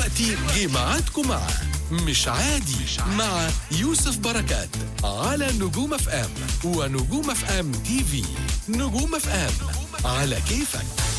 دلوقتي جه ميعادكم مع مش عادي مع يوسف بركات على نجوم اف ام ونجوم اف ام تي في. نجوم اف ام على كيفك.